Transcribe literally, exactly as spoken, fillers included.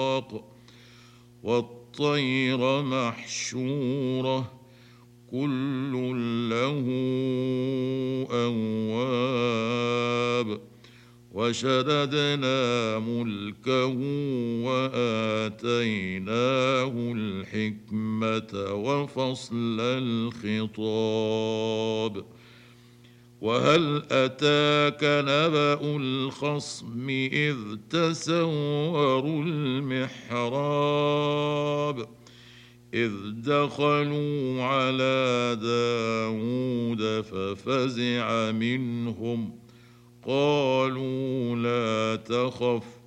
والطير محشورة كل له أواب وشددنا ملكه وآتيناه الحكمة وفصل الخطاب وهل أتاك نبأ الخصم إذ تسوروا المحراب إذ دخلوا على داود ففزع منهم قالوا لا تخف